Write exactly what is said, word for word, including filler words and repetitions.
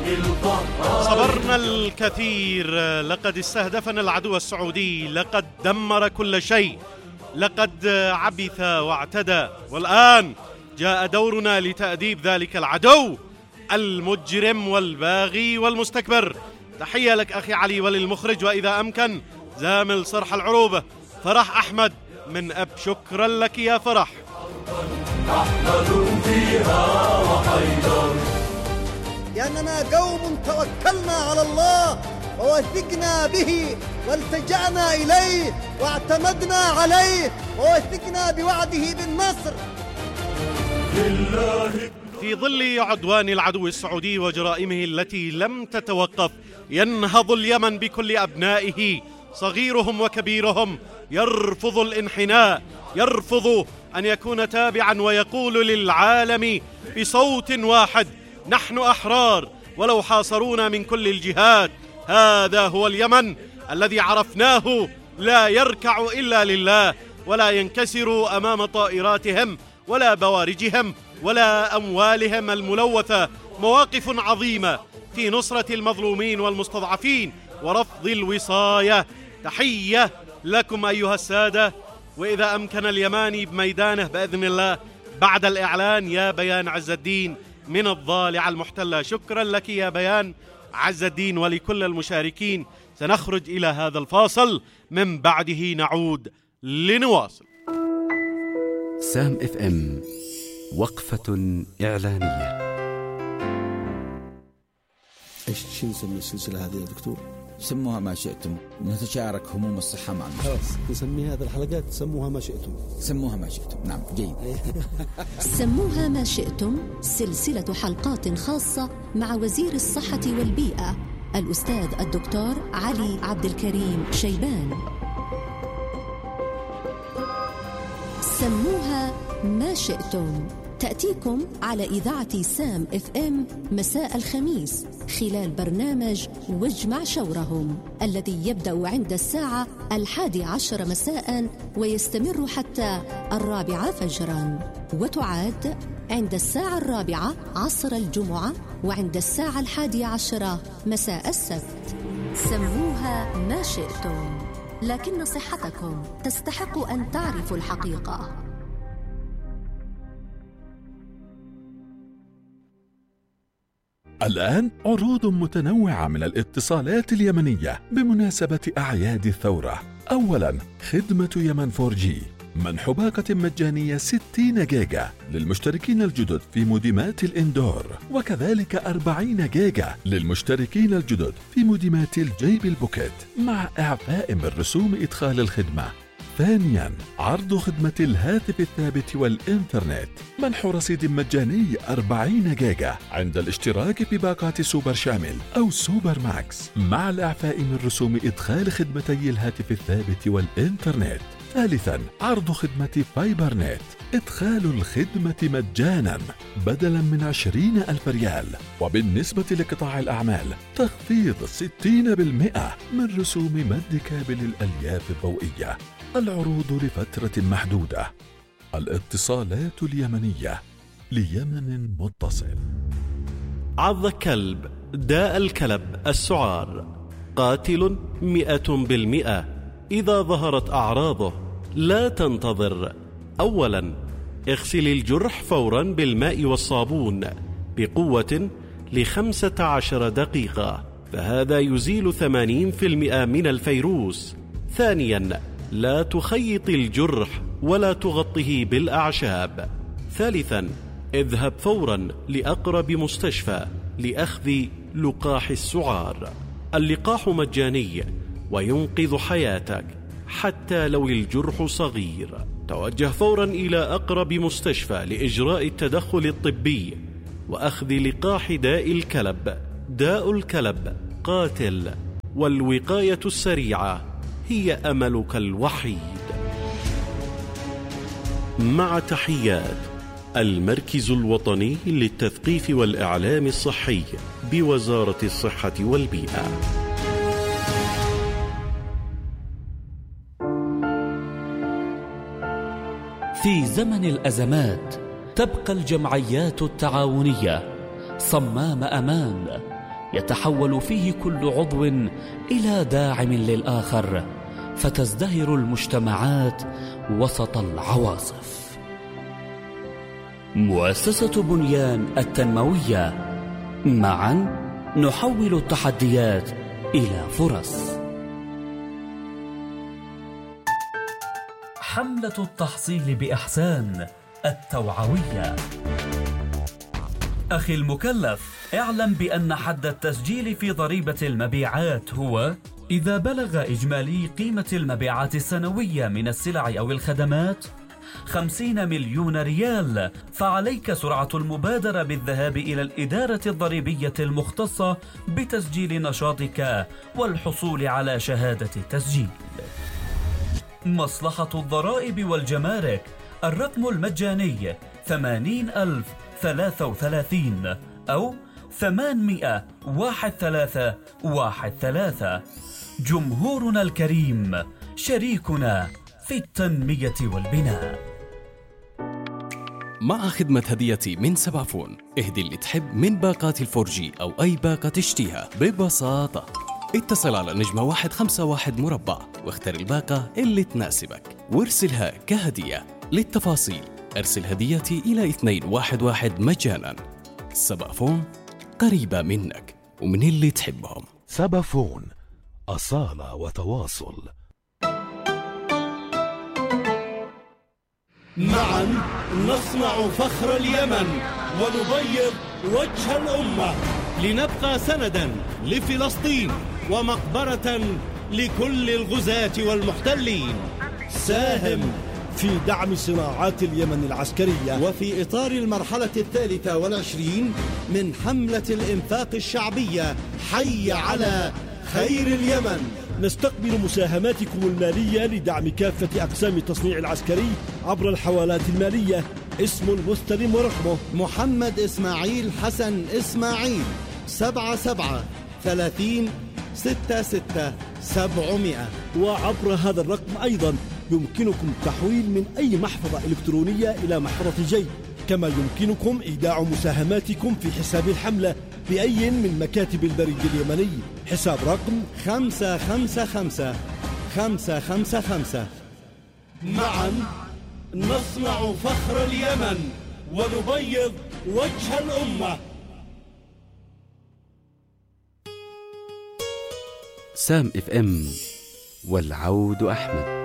صبرنا الكثير، لقد استهدفنا العدو السعودي، لقد دمر كل شيء، لقد عبث واعتدى، والآن جاء دورنا لتأديب ذلك العدو المجرم والباغي والمستكبر. تحية لك أخي علي وللمخرج، وإذا أمكن زامل صرح العروبة فرح أحمد من أب. شكرا لك يا فرح. لأننا قوم توكلنا على الله ووثقنا به والتجأنا إليه واعتمدنا عليه ووثقنا بوعده بالنصر. في ظل عدوان العدو السعودي وجرائمه التي لم تتوقف، ينهض اليمن بكل أبنائه صغيرهم وكبيرهم، يرفض الانحناء، يرفض أن يكون تابعا، ويقول للعالم بصوت واحد: نحن أحرار ولو حاصرونا من كل الجهات. هذا هو اليمن الذي عرفناه، لا يركع إلا لله، ولا ينكسر أمام طائراتهم ولا بوارجهم ولا أموالهم الملوثة. مواقف عظيمة في نصرة المظلومين والمستضعفين ورفض الوصاية. تحية لكم أيها السادة، وإذا أمكن اليماني بميدانه بإذن الله بعد الإعلان يا بيان عز الدين من الضالع المحتلة. شكرا لك يا بيان عز الدين ولكل المشاركين. سنخرج إلى هذا الفاصل، من بعده نعود لنواصل. سام اف ام، وقفة إعلانية. ايش شو نسمي السلسلة هذه يا دكتور؟ سموها ما شئتم، نتشارك هموم الصحة مع المستمعين. خلاص نسمي هذه الحلقات سموها ما شئتم. سموها ما شئتم، نعم جيد. سموها ما شئتم، سلسلة حلقات خاصة مع وزير الصحة والبيئة الأستاذ الدكتور علي عبد الكريم شيبان. سموها ما شئتم تأتيكم على إذاعة سام اف ام مساء الخميس خلال برنامج واجمع شورهم الذي يبدأ عند الساعة الحادي عشر مساء ويستمر حتى الرابعة فجرا، وتعاد عند الساعة الرابعة عصر الجمعة وعند الساعة الحادية عشرة مساء السبت. سموها ما شئتم، لكن صحتكم تستحق أن تعرفوا الحقيقة. الآن عروض متنوعة من الاتصالات اليمنية بمناسبة أعياد الثورة. أولاً، خدمة يمن فور جي، منح باقة مجانية ستين جيجا للمشتركين الجدد في موديمات الإندور، وكذلك أربعين جيجا للمشتركين الجدد في موديمات الجيب البوكيت مع إعفاء من رسوم إدخال الخدمة. ثانياً، عرض خدمة الهاتف الثابت والإنترنت، منح رصيد مجاني أربعين جيجا عند الاشتراك بباقات سوبر شامل أو سوبر ماكس مع الإعفاء من رسوم إدخال خدمتي الهاتف الثابت والإنترنت. ثالثاً، عرض خدمة فايبر نت، إدخال الخدمة مجاناً بدلاً من عشرين ألف ريال، وبالنسبة لقطاع الأعمال تخفيض ستين بالمئة من رسوم مد كابل الألياف الضوئية. العروض لفترة محدودة. الاتصالات اليمنية ليمن متصل. عض كلب، داء الكلب السعار، قاتل مئة بالمئة. إذا ظهرت أعراضه لا تنتظر. أولا، اغسل الجرح فورا بالماء والصابون بقوة لخمسة عشر دقيقة، فهذا يزيل ثمانين بالمئة من الفيروس. ثانيا، لا تخيط الجرح ولا تغطه بالأعشاب. ثالثا، اذهب فورا لأقرب مستشفى لأخذ لقاح السعار. اللقاح مجاني وينقذ حياتك حتى لو الجرح صغير. توجه فورا إلى أقرب مستشفى لإجراء التدخل الطبي وأخذ لقاح داء الكلب. داء الكلب قاتل، والوقاية السريعة هي أملك الوحيد. مع تحيات المركز الوطني للتثقيف والإعلام الصحي بوزارة الصحة والبيئة. في زمن الأزمات تبقى الجمعيات التعاونية صمام أمان، يتحول فيه كل عضو إلى داعم للآخر، فتزدهر المجتمعات وسط العواصف. مؤسسة بنيان التنموية، معا نحول التحديات إلى فرص. حملة التحصيل بإحسان التوعوية. أخي المكلف، اعلم بأن حد التسجيل في ضريبة المبيعات هو إذا بلغ إجمالي قيمة المبيعات السنوية من السلع أو الخدمات خمسين مليون ريال، فعليك سرعة المبادرة بالذهاب إلى الإدارة الضريبية المختصة بتسجيل نشاطك والحصول على شهادة تسجيل. مصلحة الضرائب والجمارك، الرقم المجاني ثمانين ألف ثلاثة وثلاثين أو ثمانمائة واحد ثلاثة واحد ثلاثة. جمهورنا الكريم شريكنا في التنمية والبناء. مع خدمة هديتي من سبعفون، اهدي اللي تحب من باقات الفور جي أو أي باقة تشتيها ببساطة. اتصل على نجمة واحد خمسة واحد مربع واختر الباقة اللي تناسبك وارسلها كهدية. للتفاصيل ارسل هديتي إلى اثنين واحد واحد مجانا. سبعفون، قريبة منك ومن اللي تحبهم. سبعفون، أصالة وتواصل. معا نصنع فخر اليمن ونبيض وجه الأمة، لنبقى سندا لفلسطين ومقبرة لكل الغزاة والمحتلين. ساهم في دعم صناعات اليمن العسكرية، وفي إطار المرحلة الثالثة والعشرين من حملة الإنفاق الشعبية حي على خير اليمن، نستقبل مساهماتكم المالية لدعم كافة أقسام التصنيع العسكري عبر الحوالات المالية. اسم المستلم ورقمه محمد إسماعيل حسن إسماعيل، سبعة سبعة ثلاثين ستة ستة سبعمائة. وعبر هذا الرقم أيضا يمكنكم التحويل من أي محفظة إلكترونية إلى محفظة جي، كما يمكنكم إيداع مساهماتكم في حساب الحملة بأي من مكاتب البريد اليمني. حساب رقم خمسة خمسة خمسة خمسة خمسة خمسة. معا نصنع فخر اليمن ونبيض وجه الأمة. سام اف ام، والعود أحمد.